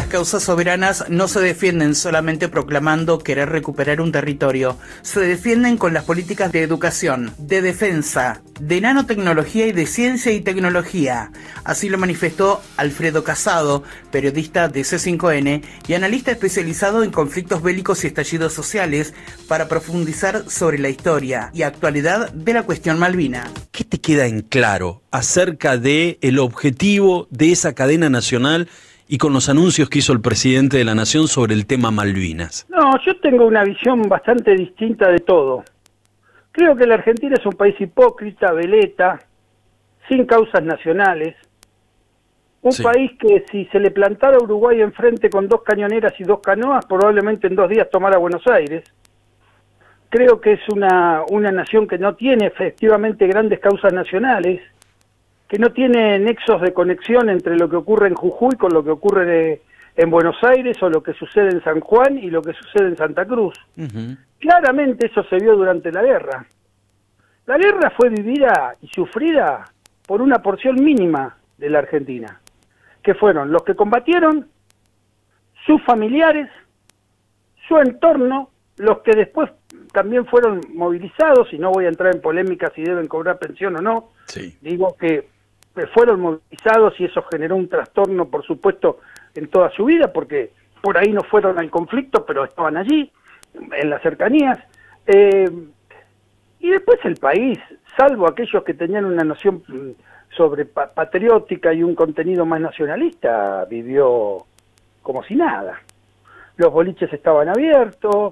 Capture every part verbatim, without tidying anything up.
causas soberanas no se defienden solamente proclamando querer recuperar un territorio, se defienden con las políticas de educación, de defensa, de nanotecnología y de ciencia y tecnología. Así lo manifestó Alfredo Casado, periodista de C cinco N y analista especializado en conflictos bélicos y estallidos sociales, para profundizar sobre la historia y actualidad de la cuestión Malvinas. ¿Qué te queda en claro acerca de el objetivo de esa cadena nacional y con los anuncios que hizo el presidente de la Nación sobre el tema Malvinas? No, yo tengo una visión bastante distinta de todo. Creo que la Argentina es un país hipócrita, veleta, sin causas nacionales. Un sí. país que si se le plantara a Uruguay enfrente con dos cañoneras y dos canoas, probablemente en dos días tomara Buenos Aires. Creo que es una, una nación que no tiene efectivamente grandes causas nacionales, que no tiene nexos de conexión entre lo que ocurre en Jujuy con lo que ocurre en Buenos Aires o lo que sucede en San Juan y lo que sucede en Santa Cruz. Uh-huh. Claramente eso se vio durante la guerra. La guerra fue vivida y sufrida por una porción mínima de la Argentina, que fueron los que combatieron, sus familiares, su entorno, los que después también fueron movilizados, y no voy a entrar en polémica si deben cobrar pensión o no, sí. digo que fueron movilizados y eso generó un trastorno, por supuesto, en toda su vida, porque por ahí no fueron al conflicto, pero estaban allí, en las cercanías. Eh, y después el país, salvo aquellos que tenían una noción sobre pa patriótica y un contenido más nacionalista, vivió como si nada. Los boliches estaban abiertos,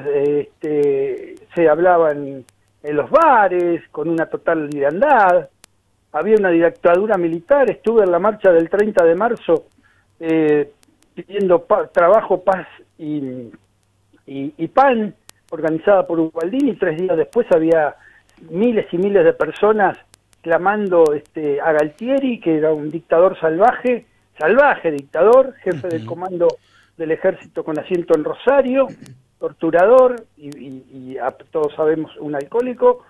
este, se hablaban en los bares, con una total liviandad. Había una dictadura militar. Estuve en la marcha del treinta de marzo eh, pidiendo pa trabajo, paz y, y, y pan, organizada por Ubaldini, y tres días después había miles y miles de personas clamando este, a Galtieri, que era un dictador salvaje, salvaje dictador, jefe uh-huh. del comando del ejército con asiento en Rosario, torturador y, y, y a, todos sabemos un alcohólico,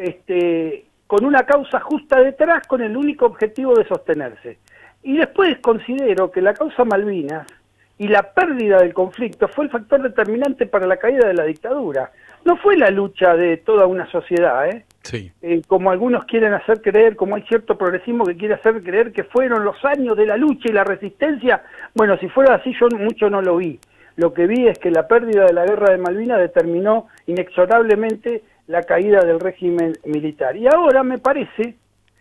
este, con una causa justa detrás, con el único objetivo de sostenerse. Y después considero que la causa Malvinas y la pérdida del conflicto fue el factor determinante para la caída de la dictadura. No fue la lucha de toda una sociedad, ¿eh? Sí. Eh, como algunos quieren hacer creer, como hay cierto progresismo que quiere hacer creer que fueron los años de la lucha y la resistencia. Bueno, si fuera así yo mucho no lo vi. Lo que vi es que la pérdida de la guerra de Malvinas determinó inexorablemente la caída del régimen militar. Y ahora me parece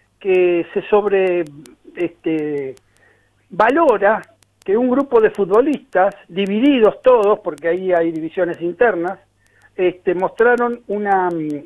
que se sobre este, valora que un grupo de futbolistas, divididos todos, porque ahí hay divisiones internas, este, mostraron una, un,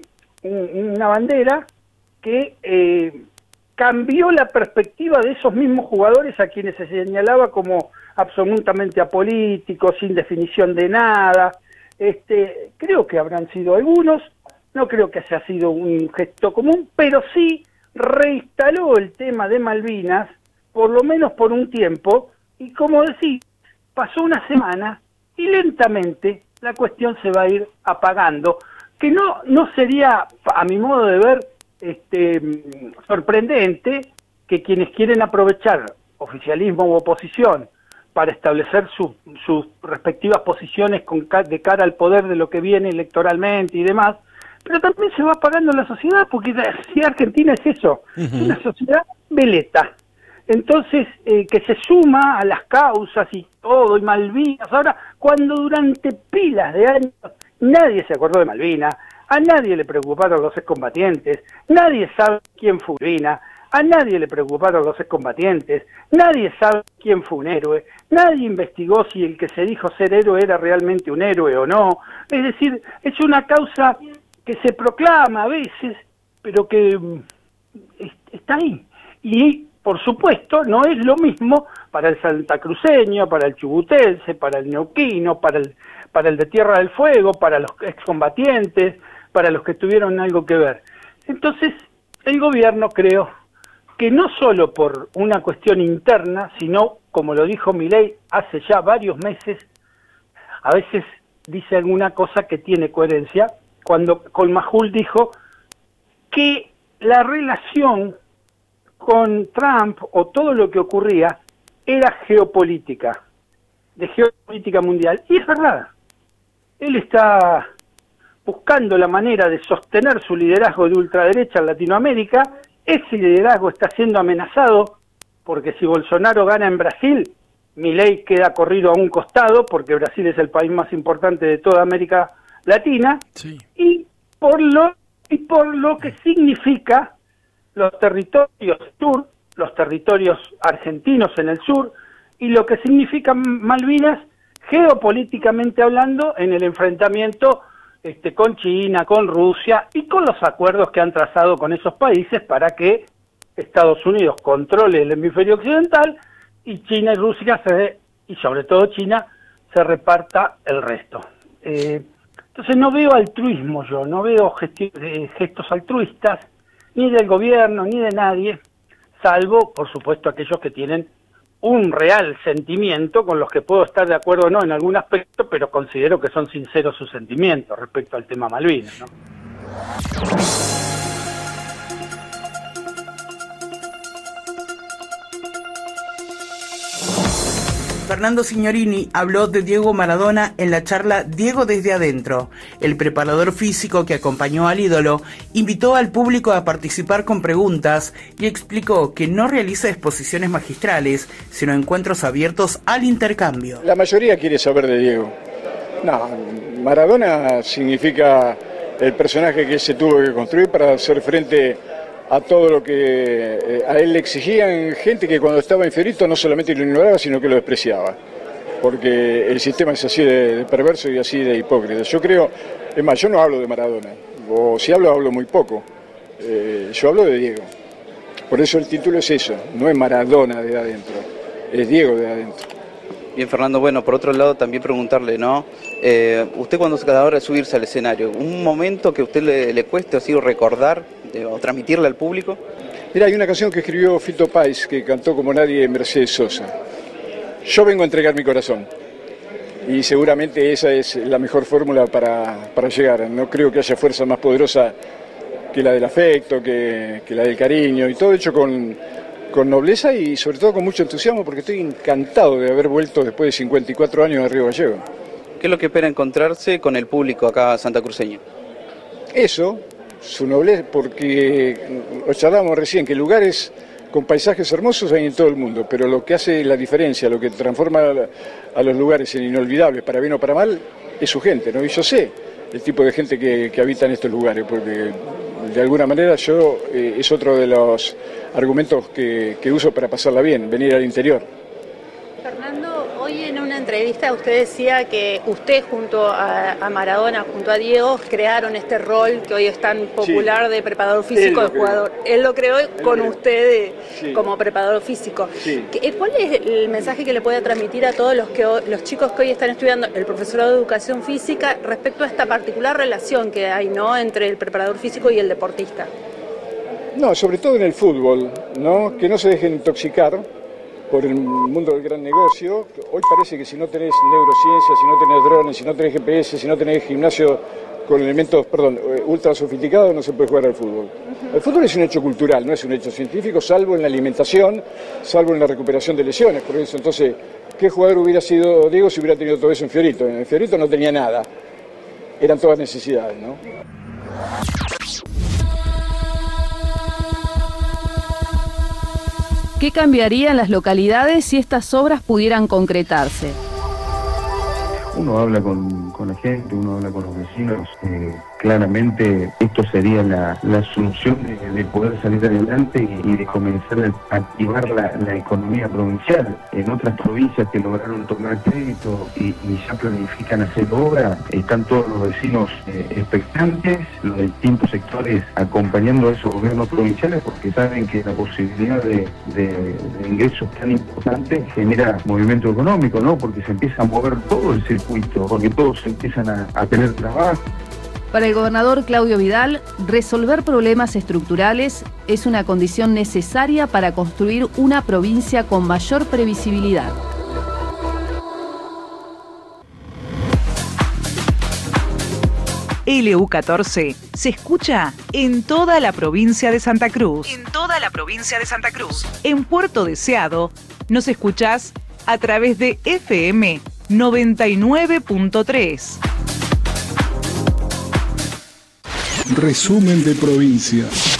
una bandera que eh, cambió la perspectiva de esos mismos jugadores a quienes se señalaba como absolutamente apolíticos, sin definición de nada. Este, creo que habrán sido algunos, no creo que haya sido un gesto común, pero sí reinstaló el tema de Malvinas, por lo menos por un tiempo, y como decís, pasó una semana y lentamente la cuestión se va a ir apagando, que no, no sería, a mi modo de ver, este, sorprendente que quienes quieren aprovechar oficialismo u oposición para establecer sus, sus respectivas posiciones con, de cara al poder de lo que viene electoralmente y demás, pero también se va apagando la sociedad, porque la sociedad argentina es eso, uh-huh. es una sociedad veleta. Entonces, eh, que se suma a las causas y todo, y Malvinas. Ahora, cuando durante pilas de años nadie se acordó de Malvinas, a nadie le preocuparon los excombatientes, nadie sabe quién fue Malvinas, a nadie le preocuparon los excombatientes, nadie sabe quién fue un héroe, nadie investigó si el que se dijo ser héroe era realmente un héroe o no. Es decir, es una causa que se proclama a veces, pero que está ahí. Y por supuesto, no es lo mismo para el santacruceño, para el chubutense, para el neuquino, para el, para el de Tierra del Fuego, para los excombatientes, para los que tuvieron algo que ver. Entonces, el gobierno, creo, que no solo por una cuestión interna, sino, como lo dijo Milei hace ya varios meses, a veces dice alguna cosa que tiene coherencia, cuando Colmajul dijo que la relación con Trump o todo lo que ocurría era geopolítica. de geopolítica mundial. Y es verdad, él está buscando la manera de sostener su liderazgo de ultraderecha en Latinoamérica. Ese liderazgo está siendo amenazado porque si Bolsonaro gana en Brasil, Milei queda corrido a un costado, porque Brasil es el país más importante de toda América Latina, sí. y por lo y por lo que significa los territorios sur, los territorios argentinos en el sur, y lo que significan Malvinas geopolíticamente hablando en el enfrentamiento este, con China, con Rusia y con los acuerdos que han trazado con esos países para que Estados Unidos controle el hemisferio occidental y China y Rusia, se, y sobre todo China, se reparta el resto. Eh, entonces no veo altruismo yo, no veo gesti- eh, gestos altruistas, ni del gobierno, ni de nadie, salvo, por supuesto, aquellos que tienen un real sentimiento, con los que puedo estar de acuerdo o no en algún aspecto, pero considero que son sinceros sus sentimientos respecto al tema Malvinas, ¿no? Fernando Signorini habló de Diego Maradona en la charla Diego desde adentro. El preparador físico que acompañó al ídolo invitó al público a participar con preguntas y explicó que no realiza exposiciones magistrales, sino encuentros abiertos al intercambio. La mayoría quiere saber de Diego. No, Maradona significa el personaje que se tuvo que construir para hacer frente a todo lo que eh, a él le exigían gente que cuando estaba en Fiorito no solamente lo ignoraba, sino que lo despreciaba. Porque el sistema es así de, de perverso y así de hipócrita. Yo creo, es más, yo no hablo de Maradona, o si hablo, hablo muy poco. Eh, yo hablo de Diego. Por eso el título es eso, no es Maradona de adentro, es Diego de adentro. Bien, Fernando, bueno, por otro lado también preguntarle, ¿no? Eh, usted cuando a la hora de subirse al escenario, ¿un momento que a usted le, le cueste así recordar eh, o transmitirle al público? Mira, hay una canción que escribió Fito Páez que cantó como nadie Mercedes Sosa. Yo vengo a entregar mi corazón y seguramente esa es la mejor fórmula para, para llegar. No creo que haya fuerza más poderosa que la del afecto, que, que la del cariño y todo hecho con... con nobleza y sobre todo con mucho entusiasmo porque estoy encantado de haber vuelto después de cincuenta y cuatro años de Río Gallego. ¿Qué es lo que espera encontrarse con el público acá santacruceño? Eso, su nobleza, porque lo charlábamos recién, que lugares con paisajes hermosos hay en todo el mundo, pero lo que hace la diferencia, lo que transforma a los lugares en inolvidables, para bien o para mal, es su gente, ¿no? Y yo sé el tipo de gente que, que habita en estos lugares, porque de alguna manera yo eh, es otro de los argumentos que, que uso para pasarla bien, venir al interior. Fernando, hoy en una entrevista usted decía que usted junto a, a Maradona, junto a Diego, crearon este rol que hoy es tan popular sí. de preparador físico de jugador. Él lo creó Él con creó. usted de, sí. como preparador físico. Sí. ¿Cuál es el mensaje que le puede transmitir a todos los, que, los chicos que hoy están estudiando el profesorado de educación física respecto a esta particular relación que hay, ¿no?, entre el preparador físico y el deportista? No, sobre todo en el fútbol, ¿no? Que no se dejen intoxicar por el mundo del gran negocio. Hoy parece que si no tenés neurociencia, si no tenés drones, si no tenés G P S, si no tenés gimnasio con elementos, perdón, ultra sofisticados, no se puede jugar al fútbol. Uh-huh. El fútbol es un hecho cultural, no es un hecho científico, salvo en la alimentación, salvo en la recuperación de lesiones. Por eso, entonces, ¿qué jugador hubiera sido Diego si hubiera tenido todo eso en Fiorito? En Fiorito no tenía nada, eran todas necesidades, ¿no? ¿Qué cambiaría en las localidades si estas obras pudieran concretarse? Uno habla con, con la gente, uno habla con los vecinos. Eh, claramente esto sería la, la solución de, de poder salir adelante y, y de comenzar a activar la, la economía provincial. En otras provincias que lograron tomar crédito y, y ya planifican hacer obra, están todos los vecinos eh, expectantes, los distintos sectores acompañando a esos gobiernos provinciales porque saben que la posibilidad de, de, de ingresos tan importantes genera movimiento económico, ¿no? Porque se empieza a mover todo el circuito, porque todos empiezan a, a tener trabajo. Para el gobernador Claudio Vidal, resolver problemas estructurales es una condición necesaria para construir una provincia con mayor previsibilidad. L U catorce se escucha en toda la provincia de Santa Cruz. En toda la provincia de Santa Cruz. En Puerto Deseado nos escuchás a través de F M noventa y nueve punto tres. Resumen de provincia.